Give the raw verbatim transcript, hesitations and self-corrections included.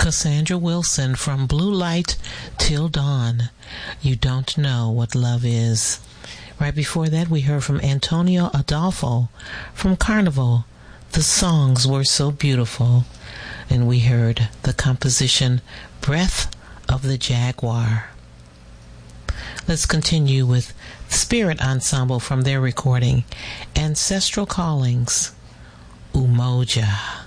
Cassandra Wilson from Blue Light Till Dawn. You Don't Know What Love Is. Right before that, we heard from Antonio Adolfo from Carnival. The songs were so beautiful. And we heard the composition Breath of the Jaguar. Let's continue with Spirit Ensemble from their recording Ancestral Callings, Umoja.